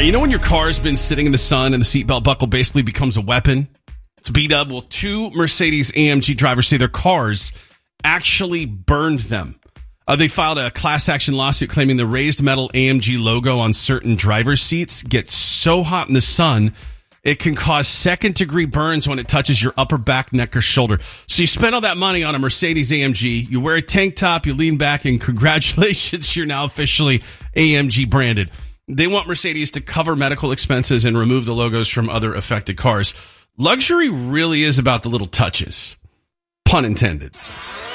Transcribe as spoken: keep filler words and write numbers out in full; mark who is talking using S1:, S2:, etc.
S1: you know when your car's been sitting in the sun and the seatbelt buckle basically becomes a weapon? It's B-Dub. Well, two Mercedes A M G drivers say their cars actually burned them. Uh, they filed a class action lawsuit claiming the raised metal A M G logo on certain driver's seats gets so hot in the sun, it can cause second-degree burns when it touches your upper back, neck, or shoulder. So you spend all that money on a Mercedes A M G, you wear a tank top, you lean back, and congratulations, you're now officially A M G branded. They want Mercedes to cover medical expenses and remove the logos from other affected cars. Luxury really is about the little touches. Pun intended.